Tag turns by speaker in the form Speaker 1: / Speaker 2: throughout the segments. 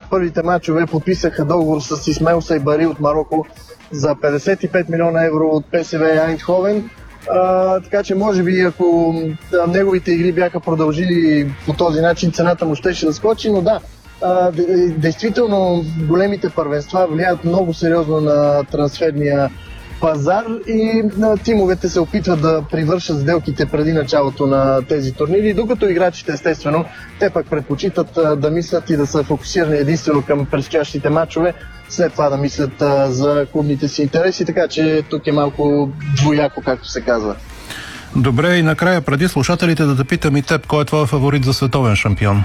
Speaker 1: първите мачове подписаха договор с Исмаил Сайбари от Мароко за 55 милиона евро от ПСВ Айндховен. Така че може би ако неговите игри бяха продължили по този начин, цената му щеше да скочи, но да, действително големите първенства влияят много сериозно на трансферния пазар и тимовете се опитват да привършат сделките преди началото на тези турнири, докато играчите, естествено, те пък предпочитат да мислят и да са фокусирани единствено към предстоящите матчове, след това да мислят за клубните си интереси, така че тук е малко двояко, както се казва.
Speaker 2: Добре, и накрая, преди слушателите, да те питам и теб, кой е твой фаворит за световен шампион?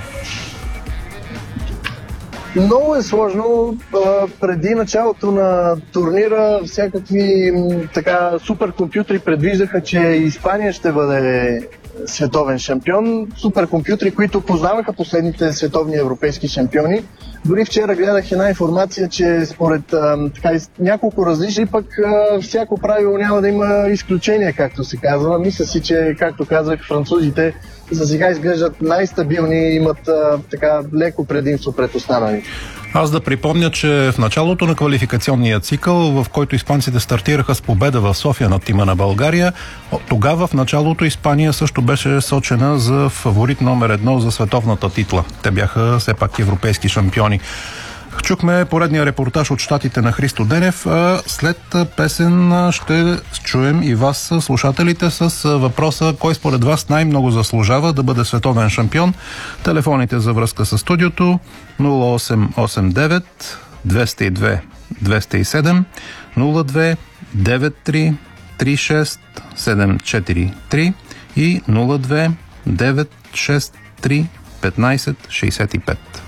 Speaker 1: Много е сложно. Преди началото на турнира всякакви така суперкомпютри предвиждаха, че Испания ще бъде световен шампион. Суперкомпютри, които познаваха последните световни европейски шампиони. Дори вчера гледах една информация, че според няколко различни, пък всяко правило няма да има изключение, както се казва. Мисля си, че, както казах, французите за сега изглеждат най-стабилни и имат така леко предимство пред останалите.
Speaker 2: Аз да припомня, че в началото на квалификационния цикъл, в който испанците стартираха с победа в София над тима на България, тогава в началото Испания също беше сочена за фаворит номер 1 за световната титла. Те бяха все пак европейски шампиони. Чухме поредния репортаж от щатите на Христо Денев. След песен ще чуем и вас, слушателите, с въпроса: кой според вас най-много заслужава да бъде световен шампион? Телефоните за връзка с студиото 0889 202 207 02 93 36 743 и 02 963 15 65.